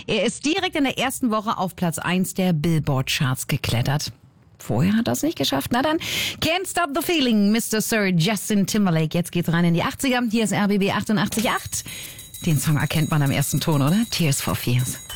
Er ist direkt in der ersten Woche auf Platz 1 der Billboard-Charts geklettert. Vorher hat er es nicht geschafft. Na dann, Can't Stop the Feeling, Mr. Sir Justin Timberlake. Jetzt geht's rein in die 80er. Hier ist RBB 88.8. Den Song erkennt man am ersten Ton, oder? Tears for Fears.